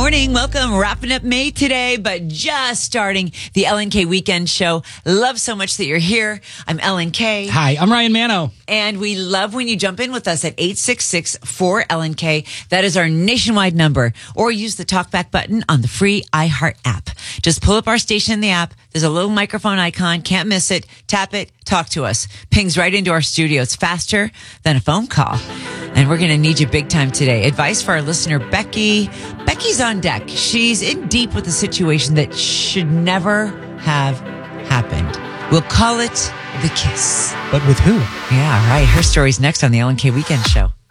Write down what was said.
morning. Welcome. Wrapping up May today, but just starting the LNK Weekend Show. Love so much that you're here. I'm LNK. Hi, I'm Ryan Mano. And we love when you jump in with us at 866-4LNK. That is our nationwide number. Or use the talkback button on the free iHeart app. Just pull up our station in the app. There's a little microphone icon. Can't miss it. Tap it. Talk to us. Pings right into our studio. It's faster than a phone call. And we're going to need you big time today. Advice for our listener, Becky. Becky's on deck. She's in deep with a situation that should never have happened. We'll call it the kiss. But with who? Yeah, right. Her story's next on the LNK Weekend Show.